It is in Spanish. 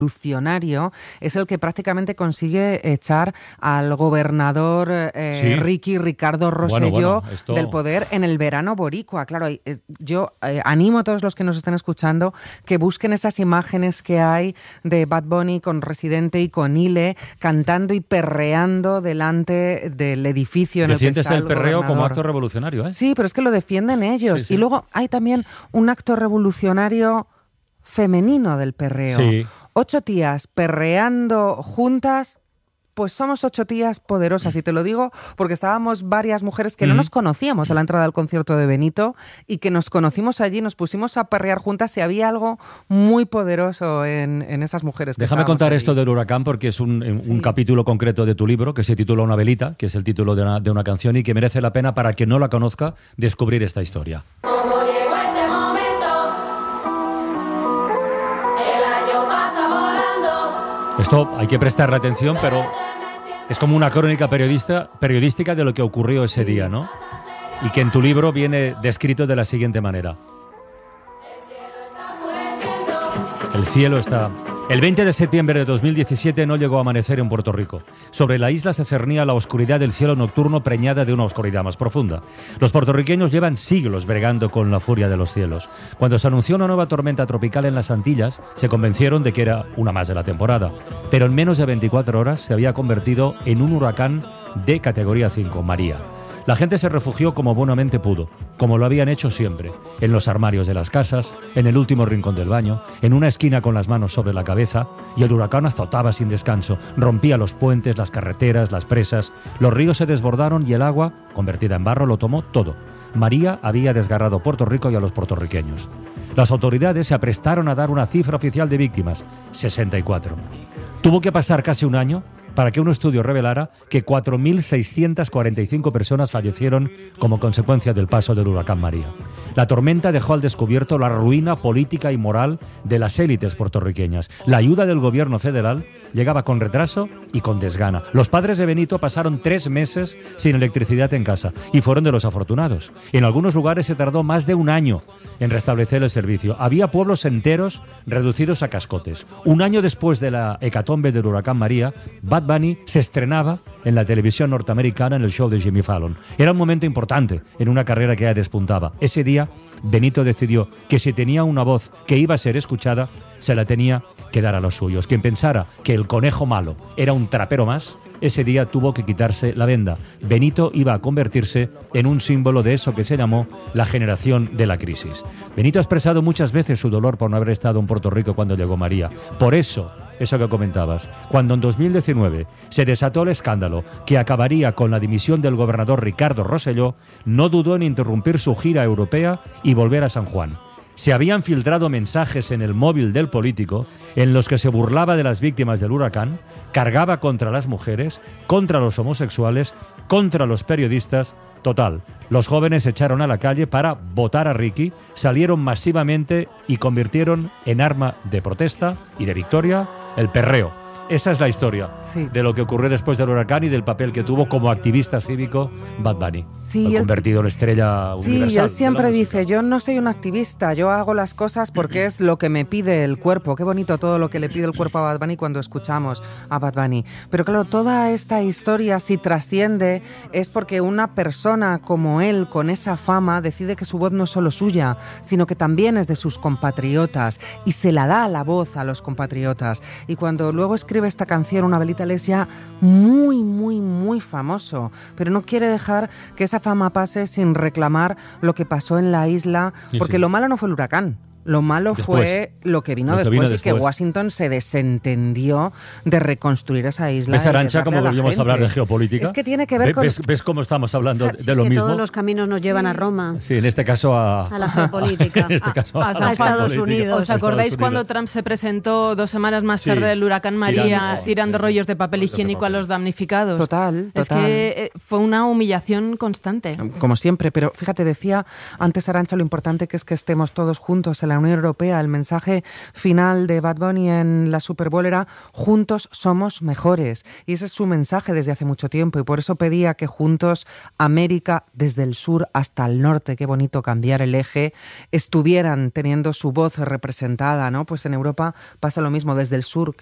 revolucionario es el que prácticamente consigue echar al gobernador Ricardo Rosselló del poder en el verano boricua. Claro, yo animo a todos los que nos estén escuchando que busquen esas imágenes que hay de Bad Bunny con Residente y con Ile cantando y perreando delante del edificio en el que está el perreo gobernador. Como acto revolucionario, ¿eh? Sí, pero es que lo defienden ellos. Sí. Y luego hay también un acto revolucionario femenino del perreo. Sí. 8 tías perreando juntas, pues somos 8 tías poderosas. Y te lo digo porque estábamos varias mujeres que no nos conocíamos a la entrada del concierto de Benito y que nos conocimos allí, nos pusimos a perrear juntas y había algo muy poderoso en esas mujeres. Déjame contar esto del huracán porque es un capítulo concreto de tu libro que se titula Una velita, que es el título de una canción y que merece la pena para quien no la conozca descubrir esta historia. Esto hay que prestarle atención, pero es como una crónica periodística de lo que ocurrió ese día, ¿no? Y que en tu libro viene descrito de la siguiente manera. El cielo está... El 20 de septiembre de 2017 no llegó a amanecer en Puerto Rico. Sobre la isla se cernía la oscuridad del cielo nocturno preñada de una oscuridad más profunda. Los puertorriqueños llevan siglos bregando con la furia de los cielos. Cuando se anunció una nueva tormenta tropical en las Antillas, se convencieron de que era una más de la temporada. Pero en menos de 24 horas se había convertido en un huracán de categoría 5, María. La gente se refugió como buenamente pudo, como lo habían hecho siempre, en los armarios de las casas, en el último rincón del baño, en una esquina con las manos sobre la cabeza, y el huracán azotaba sin descanso, rompía los puentes, las carreteras, las presas, los ríos se desbordaron y el agua, convertida en barro, lo tomó todo. María había desgarrado Puerto Rico y a los puertorriqueños. Las autoridades se aprestaron a dar una cifra oficial de víctimas, 64. Tuvo que pasar casi un año para que un estudio revelara que 4.645 personas fallecieron como consecuencia del paso del huracán María. La tormenta dejó al descubierto la ruina política y moral de las élites puertorriqueñas. La ayuda del gobierno federal llegaba con retraso y con desgana. Los padres de Benito pasaron 3 meses sin electricidad en casa y fueron de los afortunados. En algunos lugares se tardó más de un año en restablecer el servicio. Había pueblos enteros reducidos a cascotes. Un año después de la hecatombe del huracán María, Bad Bunny se estrenaba en la televisión norteamericana en el show de Jimmy Fallon. Era un momento importante en una carrera que ya despuntaba. Ese día, Benito decidió que si tenía una voz que iba a ser escuchada, se la tenía que dar a los suyos. Quien pensara que el conejo malo era un trapero más, ese día tuvo que quitarse la venda. Benito iba a convertirse en un símbolo de eso que se llamó la generación de la crisis. Benito ha expresado muchas veces su dolor por no haber estado en Puerto Rico cuando llegó María. Por eso que comentabas, cuando en 2019 se desató el escándalo que acabaría con la dimisión del gobernador Ricardo Rosselló, no dudó en interrumpir su gira europea y volver a San Juan. Se habían filtrado mensajes en el móvil del político en los que se burlaba de las víctimas del huracán, cargaba contra las mujeres, contra los homosexuales, contra los periodistas. Total, los jóvenes se echaron a la calle para votar a Ricky, salieron masivamente y convirtieron en arma de protesta y de victoria el perreo. Esa es la historia de lo que ocurrió después del huracán y del papel que tuvo como activista cívico Bad Bunny. Sí, convertido en estrella universal. Sí, él siempre dice, yo no soy un activista, yo hago las cosas porque es lo que me pide el cuerpo. Qué bonito todo lo que le pide el cuerpo a Bad Bunny cuando escuchamos a Bad Bunny. Pero claro, toda esta historia, si trasciende, es porque una persona como él, con esa fama, decide que su voz no es solo suya, sino que también es de sus compatriotas y se la da la voz a los compatriotas. Y cuando luego escribe esta canción, Una velita, él es ya muy, muy, muy famoso, pero no quiere dejar que esa fama pase sin reclamar lo que pasó en la isla, porque lo malo no fue el huracán. Lo malo fue lo que vino después y que Washington se desentendió de reconstruir esa isla. ¿Ves, Arantxa, cómo volvimos a hablar de geopolítica? Es que tiene que ver con... ¿Ves cómo estamos hablando de lo que mismo? Todos los caminos nos llevan a Roma. Sí, en este caso a la geopolítica. En este caso a Estados Unidos. ¿Os acordáis cuando Trump se presentó 2 semanas más tarde del huracán María tirando rollos de papel higiénico a los damnificados? Total. Es que fue una humillación constante. Como siempre, pero fíjate, decía antes Arantxa lo importante que es que estemos todos juntos en la Unión Europea. El mensaje final de Bad Bunny en la Super Bowl era juntos somos mejores. Y ese es su mensaje desde hace mucho tiempo y por eso pedía que juntos América, desde el sur hasta el norte, qué bonito cambiar el eje, estuvieran teniendo su voz representada, ¿no? Pues en Europa pasa lo mismo, desde el sur